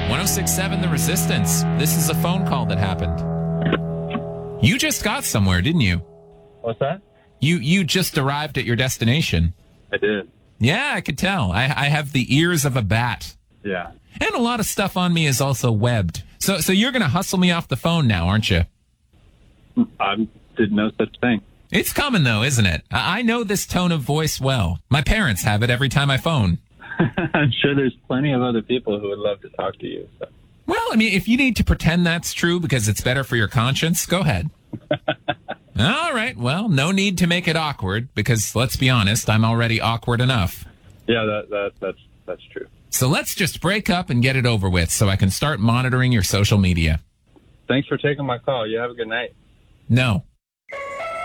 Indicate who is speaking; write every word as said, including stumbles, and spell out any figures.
Speaker 1: one oh six point seven The Resistance. This is a phone call that happened. You just got somewhere, didn't you?
Speaker 2: What's that?
Speaker 1: You you just arrived at your destination.
Speaker 2: I did.
Speaker 1: Yeah, I could tell. I, I have the ears of a bat.
Speaker 2: Yeah.
Speaker 1: And a lot of stuff on me is also webbed. So so you're going to hustle me off the phone now, aren't you?
Speaker 2: I did no such thing.
Speaker 1: It's coming, though, isn't it? I, I know this tone of voice well. My parents have it every time I phone.
Speaker 2: I'm sure there's plenty of other people who would love to talk to you. So.
Speaker 1: Well, I mean, if you need to pretend that's true because it's better for your conscience, go ahead. All right. Well, no need to make it awkward because, let's be honest, I'm already awkward enough.
Speaker 2: Yeah, that, that that's that's true.
Speaker 1: So let's just break up and get it over with so I can start monitoring your social media.
Speaker 2: Thanks for taking my call. You have a good night.
Speaker 1: No.